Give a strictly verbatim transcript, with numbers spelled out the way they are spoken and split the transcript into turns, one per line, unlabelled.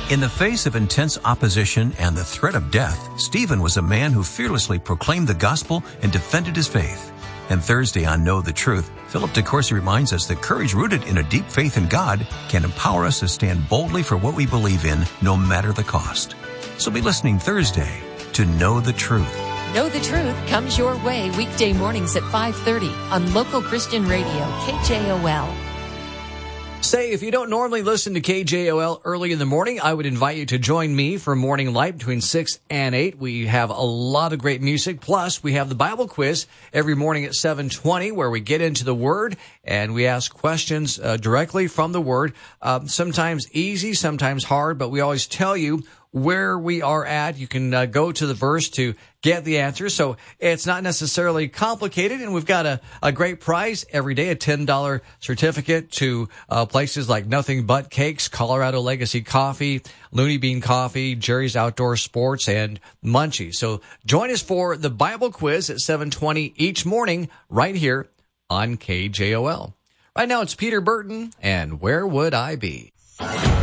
In the face of intense opposition and the threat of death, Stephen was a man who fearlessly proclaimed the gospel and defended his faith. And Thursday on Know the Truth, Philip DeCourcy reminds us that courage rooted in a deep faith in God can empower us to stand boldly for what we believe in, no matter the cost. So be listening Thursday to Know the Truth.
Know the Truth comes your way weekday mornings at five thirty on local Christian radio, K J O L.
Say, if you don't normally listen to K J O L early in the morning, I would invite you to join me for Morning Light between six and eight. We have a lot of great music. Plus, we have the Bible quiz every morning at seven twenty, where we get into the Word and we ask questions uh, directly from the Word. Um, sometimes easy, sometimes hard, but we always tell you where we are at. You can uh, go to the verse to get the answer. So it's not necessarily complicated. And we've got a, a great prize every day, a ten dollars certificate to uh, places like Nothing But Cakes, Colorado Legacy Coffee, Looney Bean Coffee, Jerry's Outdoor Sports, and Munchies. So join us for the Bible quiz at seven twenty each morning right here on K J O L. Right now it's Peter Burton and Where Would I Be?